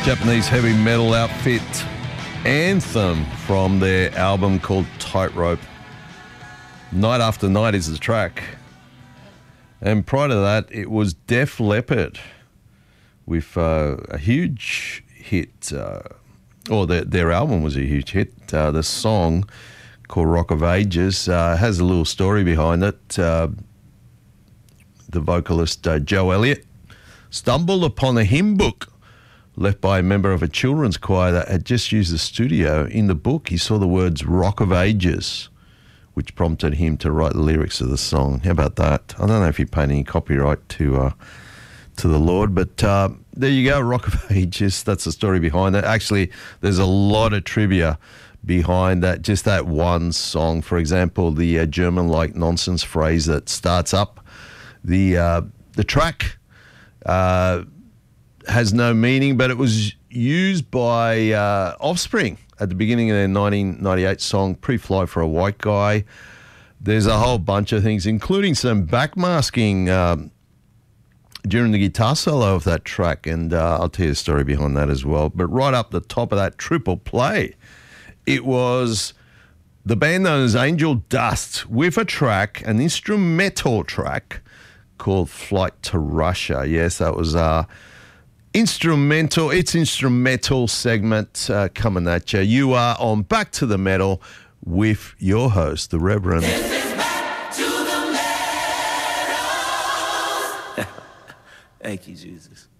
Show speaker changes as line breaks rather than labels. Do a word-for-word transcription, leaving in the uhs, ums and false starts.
Japanese heavy metal outfit Anthem from their album called Tightrope. Night After Night is the track. And prior to that, it was Def Leppard with uh, a huge hit, uh, or their, their album was a huge hit. Uh, the song called Rock of Ages uh, has a little story behind it. Uh, the vocalist uh, Joe Elliott stumbled upon a hymn book left by a member of a children's choir that had just used the studio. In the book, he saw the words Rock of Ages, which prompted him to write the lyrics of the song. How about that? I don't know if he paid any copyright to uh, to the Lord, but uh, there you go, Rock of Ages. That's the story behind it. Actually, there's a lot of trivia behind that, just that one song. For example, the uh, German-like nonsense phrase that starts up the, uh, the track uh, has no meaning, but it was used by uh, Offspring at the beginning of their nineteen ninety-eight song, Pre-Fly for a White Guy. There's a whole bunch of things, including some backmasking um, during the guitar solo of that track, and uh, I'll tell you a story behind that as well. But right up the top of that triple play, it was the band known as Angel Dust with a track, an instrumental track called Flight to Russia. Yes, that was... Uh, Instrumental, it's instrumental segment uh, coming at you. You are on Back to the Metal with your host, the Reverend.
This is Back to the Metal.
Thank you, Jesus.